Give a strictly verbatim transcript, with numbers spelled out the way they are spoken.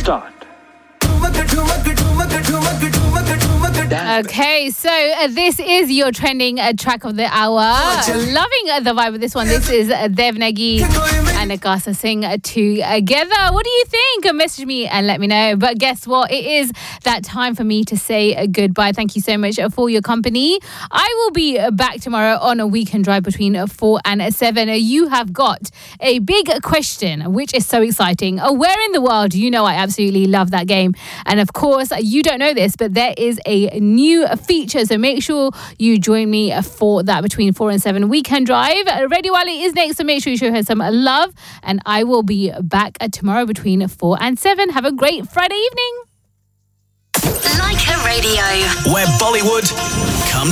start. Okay, so uh, this is your trending uh, track of the hour. Loving uh, the vibe of this one. This is uh, Devnagi and Agasa Singh uh, together. What do you think? Uh, message me and let me know. But guess what? It is that time for me to say uh, goodbye. Thank you so much uh, for your company. I will be uh, back tomorrow on a weekend drive between uh, four and uh, seven. Uh, you have got a big question, which is so exciting. Uh, where in the world? You know I absolutely love that game. And of course, you don't know this, but there is a new feature. So make sure you join me for that between four and seven weekend drive. Radio Wali is next, so make sure you show her some love. And I will be back tomorrow between four and seven. Have a great Friday evening. Like a Radio, where Bollywood comes